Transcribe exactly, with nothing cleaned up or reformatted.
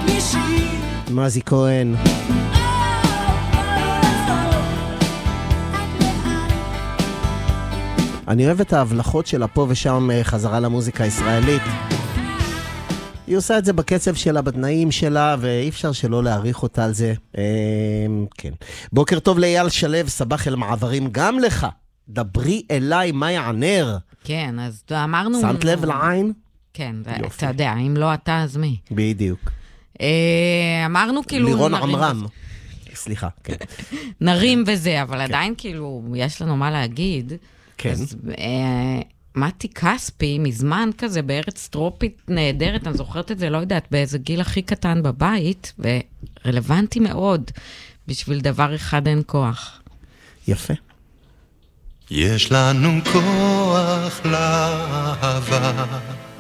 מזי כהן. אני אוהב את ההבלחות שלה פה ושם חזרה למוזיקה הישראלית. היא עושה את זה בקצב שלה, בתנאים שלה, ואי אפשר שלא להעריך אותה על זה. כן. בוקר טוב לאייל שלב, סבח אל מעברים גם לך. דברי אליי, מה יענר? כן, אז אמרנו... שמת לב לעין? כן, אתה יודע, אם לא אתה, אז מי? בדיוק. אמרנו כאילו... לירון עמרם. סליחה, כן. נרים וזה, אבל עדיין כאילו, יש לנו מה להגיד. כן. אז... מתי כספי, מזמן כזה, בארץ טרופית נהדרת, אני זוכרת את זה, לא יודעת, באיזה גיל הכי קטן בבית, ורלוונטי מאוד, בשביל דבר אחד אין כוח. יפה. יש לנו כוח לאהבה,